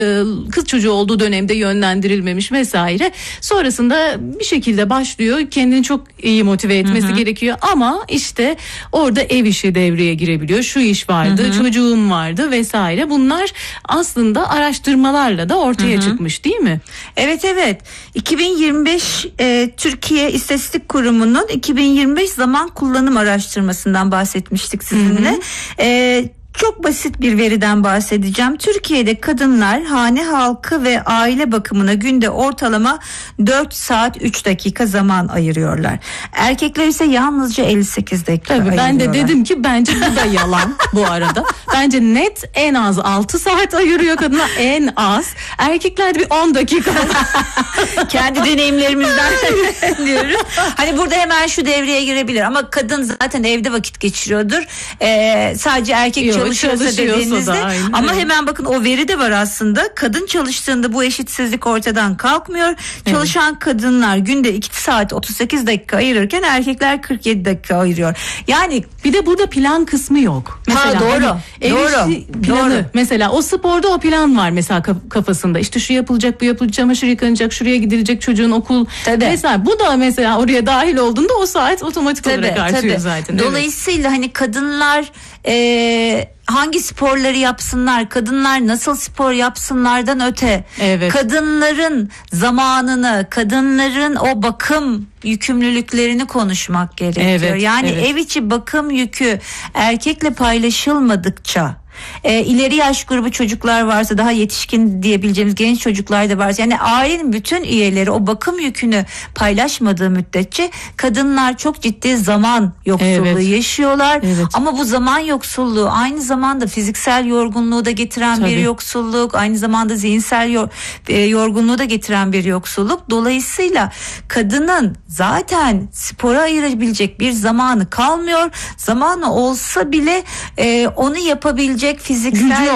kız çocuğu olduğu dönemde yönlendirilmemiş vesaire. Sonrasında bir şekilde başlıyor. Kendini çok iyi motive etmesi gerekiyor ama işte orada ev işi devreye girebiliyor. Şu iş vardı, çocuğum vardı vesaire. Bunlar aslında araştırmalarla da ortaya çıkmış, değil mi? Evet. 2025 Türkiye İstatistik Kurumu'nun 2025 zaman kullanım araştırmasından bahsetmiştik sizinle. Çok basit bir veriden bahsedeceğim. Türkiye'de kadınlar hane halkı ve aile bakımına günde ortalama 4 saat 3 dakika zaman ayırıyorlar. Erkekler ise yalnızca 58 dakika ayırıyorlar. Ben de dedim ki bence bu da yalan bu arada. Bence net en az 6 saat ayırıyor kadınlar, en az. Erkeklerde bir 10 dakika. Kendi deneyimlerimizden diyoruz. Hani burada hemen şu devreye girebilir ama kadın zaten evde vakit geçiriyordur. Sadece erkek çalışıyorsa dediğinizde ama hemen bakın o veri de var aslında. Kadın çalıştığında bu eşitsizlik ortadan kalkmıyor. Çalışan kadınlar günde 2 saat 38 dakika ayırırken erkekler 47 dakika ayırıyor. Yani bir de burada plan kısmı yok. Mesela doğru. Planı. Mesela o sporda o plan var mesela kafasında. İşte şu yapılacak, bu yapılacak, çamaşır yıkanacak, şuraya gidilecek, çocuğun okul vesaire. Bu da mesela oraya dahil olduğunda o saat otomatik olarak artıyor zaten. Dolayısıyla hani kadınlar hangi sporları yapsınlar, kadınlar nasıl spor yapsınlardan öte, kadınların zamanını, kadınların o bakım yükümlülüklerini konuşmak gerekiyor. Ev içi bakım yükü erkekle paylaşılmadıkça, ileri yaş grubu çocuklar varsa, daha yetişkin diyebileceğimiz genç çocuklar da varsa, yani ailenin bütün üyeleri o bakım yükünü paylaşmadığı müddetçe kadınlar çok ciddi zaman yoksulluğu yaşıyorlar. Ama bu zaman yoksulluğu aynı zamanda fiziksel yorgunluğu da getiren bir yoksulluk, aynı zamanda zihinsel yorgunluğu da getiren bir yoksulluk. Dolayısıyla kadının zaten spora ayırabilecek bir zamanı kalmıyor. Zamanı olsa bile onu yapabilecek fiziksel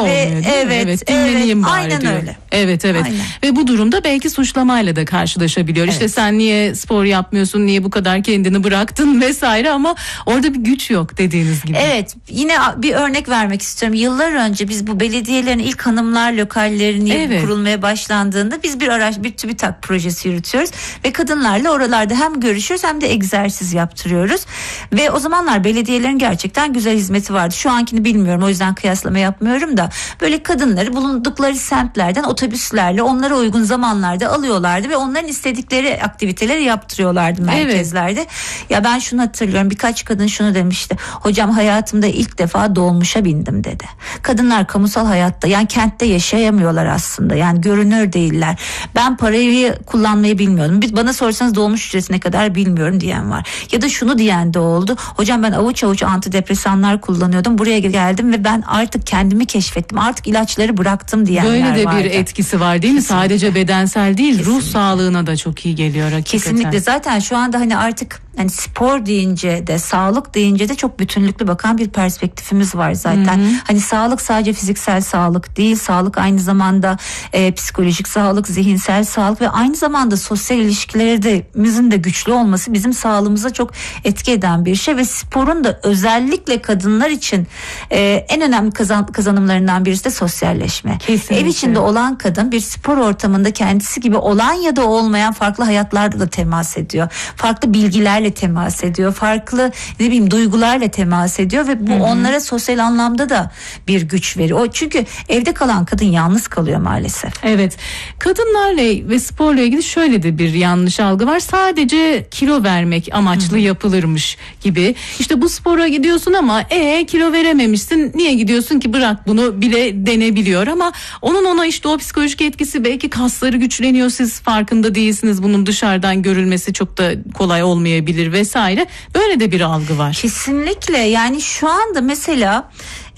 ve dinleneyim bari aynen diyor. Öyle. Evet. Aynen. Ve bu durumda belki suçlamayla da karşılaşabiliyor. İşte sen niye spor yapmıyorsun, niye bu kadar kendini bıraktın vesaire, ama orada bir güç yok dediğiniz gibi. Evet, yine bir örnek vermek istiyorum. Yıllar önce biz bu belediyelerin ilk hanımlar lokallerini kurulmaya başlandığında biz bir TÜBİTAK projesi yürütüyoruz ve kadınlarla oralarda hem görüşüyoruz hem de egzersiz yaptırıyoruz. Ve o zamanlar belediyelerin gerçekten güzel hizmeti vardı. Şu ankini bilmiyorum, o yüzden kıyaslama yapmıyorum da, böyle kadınları bulundukları semtlerden otobüslerle onlara uygun zamanlarda alıyorlardı ve onların istedikleri aktiviteleri yaptırıyorlardı merkezlerde. Ya ben şunu hatırlıyorum, birkaç kadın şunu demişti: hocam hayatımda ilk defa dolmuşa bindim dedi. Kadınlar kamusal hayatta, yani kentte yaşayamıyorlar aslında, yani görünür değiller. Ben parayı kullanmayı bilmiyordum. Bana sorsanız dolmuş ücreti ne kadar bilmiyorum diyen var. Ya da şunu diyen de oldu: hocam ben avuç avuç antidepresanlar kullanıyordum, buraya geldim ve ben artık kendimi keşfettim, artık ilaçları bıraktım diyenler vardı. Böyle de bir etkisi var değil mi? Sadece bedensel değil, ruh sağlığına da çok iyi geliyor hakikaten. Kesinlikle. Zaten şu anda hani artık hani spor deyince de, sağlık deyince de çok bütünlüklü bakan bir perspektifimiz var zaten. Hani sağlık sadece fiziksel sağlık değil, sağlık aynı zamanda psikolojik sağlık, zihinsel sağlık ve aynı zamanda sosyal ilişkilerimizin de güçlü olması bizim sağlığımıza çok etki eden bir şey ve sporun da özellikle kadınlar için en önemli kazanımlarından birisi de sosyalleşme. Kesinlikle. Ev içinde olan kadın bir spor ortamında kendisi gibi olan ya da olmayan farklı hayatlarla da temas ediyor. Farklı bilgilerle temas ediyor. Farklı duygularla temas ediyor ve bu onlara sosyal anlamda da bir güç veriyor. Çünkü evde kalan kadın yalnız kalıyor maalesef. Evet. Kadınlarla ve sporla ilgili şöyle de bir yanlış algı var. Sadece kilo vermek amaçlı yapılırmış gibi. İşte bu spora gidiyorsun ama kilo verememişsin. Niye gidiyorsun ki, bırak bunu bile denebiliyor ama onun ona işte o psikolojik etkisi, belki kasları güçleniyor, siz farkında değilsiniz, bunun dışarıdan görülmesi çok da kolay olmayabilir vesaire. Böyle de bir algı var. Kesinlikle. Yani şu anda mesela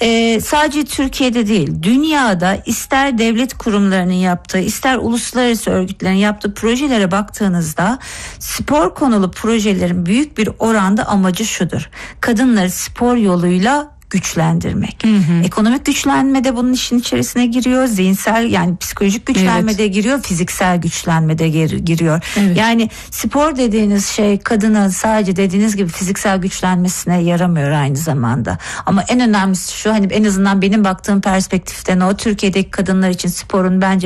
sadece Türkiye'de değil, dünyada ister devlet kurumlarının yaptığı, ister uluslararası örgütlerin yaptığı projelere baktığınızda spor konulu projelerin büyük bir oranda amacı şudur: kadınları spor yoluyla güçlendirmek. Ekonomik güçlenme de bunun işin içerisine giriyor. Zihinsel, yani psikolojik güçlenme de giriyor. Fiziksel güçlenme de giriyor. Evet. Yani spor dediğiniz şey kadına sadece dediğiniz gibi fiziksel güçlenmesine yaramıyor aynı zamanda. Ama en önemlisi şu, hani en azından benim baktığım perspektiften o, Türkiye'deki kadınlar için sporun bence